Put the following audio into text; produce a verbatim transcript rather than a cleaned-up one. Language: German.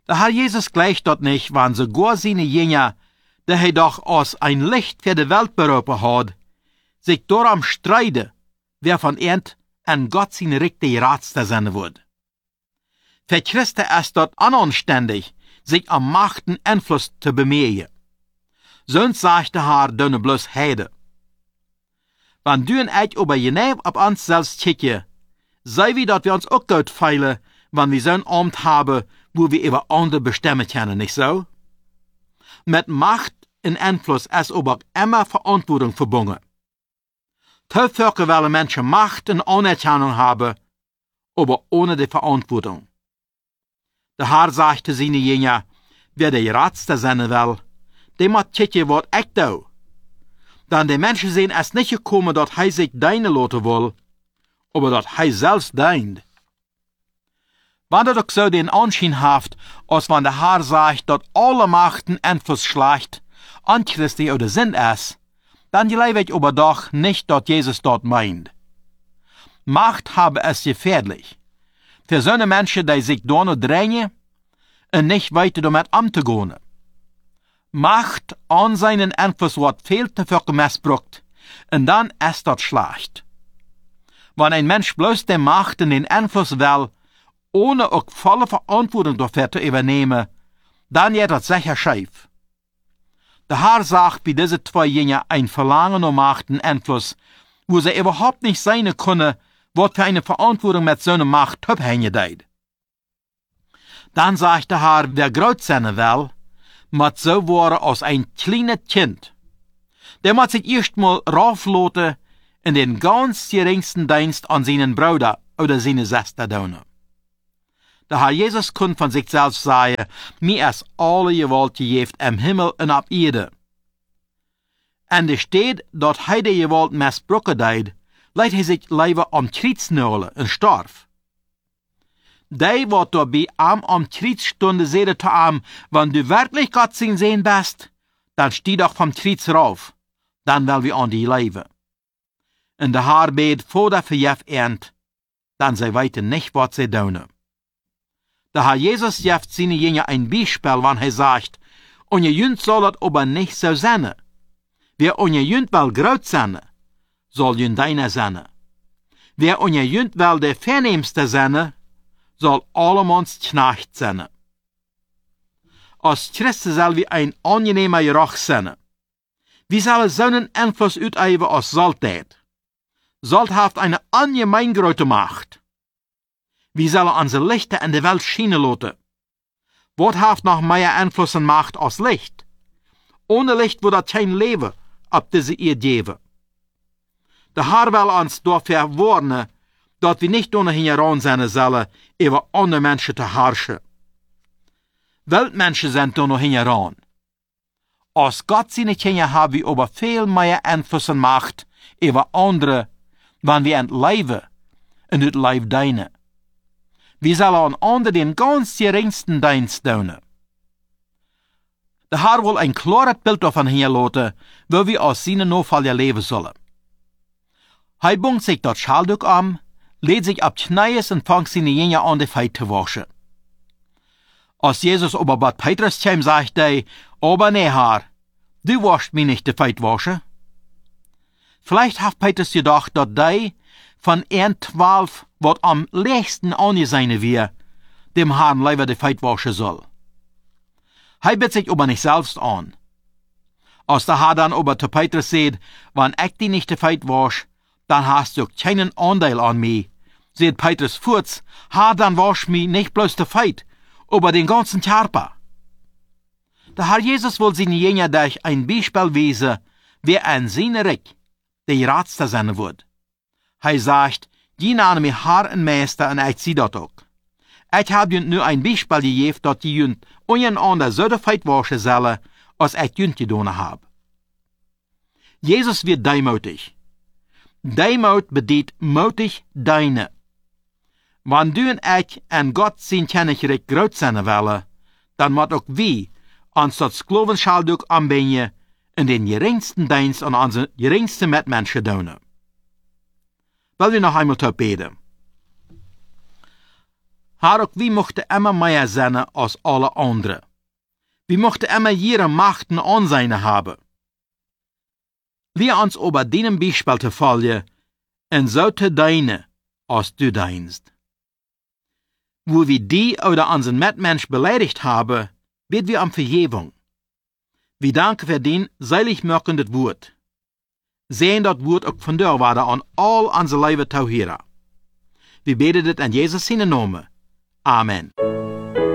Der Herr Jesus gleicht dort nicht, wann sogar seine Jünger, der er doch als ein Licht für die Welt berufen hat, sich darum streiten, wer von ihnen an Gott seine richtige Ratste sein wird. Für Christen ist dort unanständig, sich am Machten Einfluss zu bemühen. Sonst sagt der Herr dünne bloß Heide. Wenn du und ich über genau auf uns selbst kicken, sei wie, dass wir uns auch gut feilen, wenn wir so ein Amt haben, wo wir über andere bestimmen können, nicht so? Mit Macht und Einfluss ist aber immer Verantwortung verbunden. Zu viele wollen Menschen Macht und Anerkennung haben, aber ohne die Verantwortung. Der Herr sagte seine Jünger, wer der Ratste sein will, der muss kicken, was ich tue. Denn die Menschen sehen es nicht gekommen, dass er sich deine lassen will, aber dass er selbst deint. Wenn er doch so den Anschein hat, als wenn der Herr sagt, dass alle Machten Einfluss schlägt, an Christi oder sind es, dann glaube ich aber doch nicht, dass Jesus dort meint. Macht habe es gefährlich. Für so eine Menschen, die sich da nur drängen und nicht weiter damit umzugehen. Macht an seinen Einfluss wird viel zu viel missbraucht, und dann ist das schlecht. Wenn ein Mensch bloß die Macht und den Einfluss will, ohne auch volle Verantwortung dafür zu übernehmen, dann geht das sicher schief. Der Herr sagt bei diesen zwei Jüngern ein Verlangen um Macht und Einfluss, wo sie überhaupt nicht sein können, was für eine Verantwortung mit so einer Macht abhängen geht. Dann sagt der Herr, wer groß sein will, muss so werden als ein kleines Kind. Der muss sich erstmal raufloten in den ganz geringsten Dienst an seinen Bruder oder seine Schwester tun. Der Herr Jesus kann von sich selbst sagen, mir ist alle Gewalt gegeben im Himmel und auf Erde. Und es steht, dass er die Gewalt missbrauchen hat, leidt er sich lieber am Kreuz nölen und starb. Die, wat dabei am am Kreuzstunde seht zu am, wenn du wirklich Gott sein sehen bist, dann steh doch vom Kreuz rauf, dann will wir an die leben. Und der Herr bet vor der Verjef ernt, dann sie weiten nicht, was sie tun. Der Herr Jesus gibt seine Jünger ein Beispiel, wenn er sagt, und ihr Jünd soll das aber nicht so sein. Wer unser Jünd will groß sein, soll Jünd deiner sein. Wer unser Jünd will der Vornehmste sein, soll allemans Knecht sein. Als Christen soll wir ein angenehmer Geruch sein. Wir sollen so einen Einfluss ausüben als Saltät. Salt hat eine ungemein große Macht. Wir sollen unsere Lichter in die Welt schienen lassen. Was hat noch mehr Einfluss und Macht als Licht? Ohne Licht würde kein Leben auf diese Erde geben. Der Herr will uns dafür warnen, dass wir nicht ohnehin heran sein sollen, über andere Menschen zu herrschen. Weltmenschen sind ohnehin heran. Als Gott seine Kinder haben wir aber viel mehr Einfluss und Macht über andere, wenn wir ein Leben und das Leben dienen. Wir sollen an andere den ganz geringsten Dienst tun. Der Herr will ein klares Bild davon herlassen, wo wir aus seinen Nachfolger leben sollen. Er bungt sich dort Schaltuch an, lädt sich ab Knies und fängt seine Jünger an, die Feit zu waschen. Als Jesus aber bei Petrus kam, sagt er, aber nee, Herr, du waschst mir nicht die Feit waschen. Vielleicht hat Petrus gedacht, dass der von ein zwölf, was am lächsten angesehen wird, dem Herrn lieber die Feit waschen soll. Er bittet sich aber nicht selbst an. Als der Herr dann aber zu Petrus sagt, wenn ich die nicht die Feit wasch, dann hast du keinen Anteil an mir. Seht Petrus furz, Herr, dann wasch mich nicht bloß die Feit, aber den ganzen Körper. Der Herr Jesus will seine Jünger durch ein Beispiel weisen, wer an seine Reich der Ratste sein wird. Er sagt, die nennen mich Herr und Meister und ich sehe das auch. Ich habe ihnen nur ein Beispiel gegeben, dass die Jünd untereinander so die Feit waschen sollen, als ich Jünd getan habe. Jesus wird demutig. Demut bedeutet mutig deine. Wenn du und ich an Gott sein Königreich groß sein wollen, dann muss auch wir uns das Sklavenschaltuch anbinden in den geringsten Dienst an unsere geringsten Mitmenschen tun. Wollen wir noch einmal beten? Haar ook wie mochten immer mehr sein als alle anderen. Wir mochten immer ihre Machten ansehen haben. Lehr uns aber deinem Beispiel zu folgen, und so zu dienen, als du dienst. Wo wir die oder unseren Mitmensch beleidigt haben, bitten wir um Vergebung. Wir danken für den seligmachenden Wort. Sehen das Wort auch von der Warte an all unsere Leben zu hören. Wir beten das in Jesus seinen Namen. Amen.